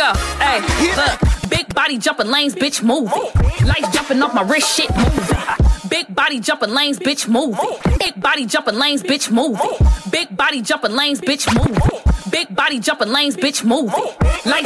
go. Hey, look, big body jumping lanes, bitch, move it. Lights jumping off my wrist, shit, move it. Big body jumping lanes, bitch, move it. Big body jumping lanes, bitch, move it. Big body jumping lanes, bitch, move it. Big body jumping lanes, bitch, move it. Lights